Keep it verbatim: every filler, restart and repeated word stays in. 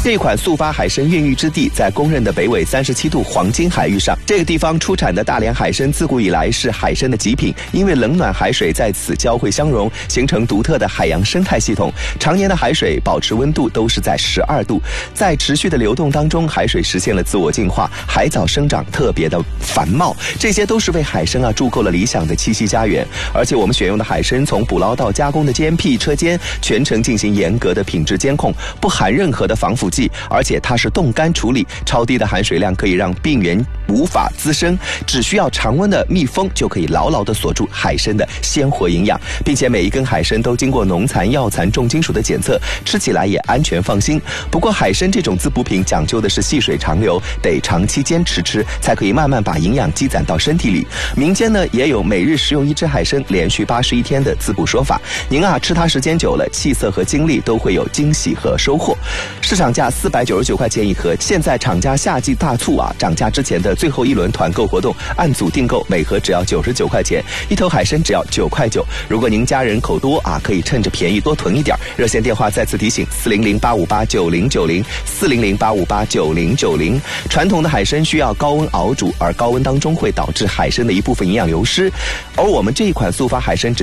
这款速发海参孕育之地在公认的北纬三十七度黄金海域上，这个地方出产的大连海参自古以来是海参的极品，因为冷暖海水在此交汇相融，形成独特的海洋生态系统。常年的海水保持温度都是在十二度，在持续的流动当中，海水实现了自我净化，海藻生长特别的繁茂，这些都是为海参啊筑构了理想的栖息家园。而且我们选用的海参从捕捞到加工的煎辟车间，全程进行严格的品质监控，不含任何的防腐剂，而且它是冻干处理，超低的含水量可以让病原无法滋生，只需要常温的密封就可以牢牢地锁住海参的鲜活营养，并且每一根海参都经过农残、药残、重金属的检测，吃起来也安全放心。不过海参这种滋补品讲究的是细水长流，得长期坚持吃，才可以慢慢把营养积攒到身体里。民间呢也有每日食用一只海参连续八十一天的滋补说法，您啊吃它时间久了，气色和精力都会有惊喜和收获。市场价四百九十九块钱一盒，现在厂家夏季大促啊，涨价之前的最后一轮团购活动，按组订购，每盒只要九十九块钱，一头海参只要九块九。如果您家人口多啊，可以趁着便宜多囤一点。热线电话再次提醒：四零零八五八九零九零，四零零八五八九零九零。传统的海参需要高温熬煮，而高温当中会导致海参的一部分营养流失，而我们这一款速发海参只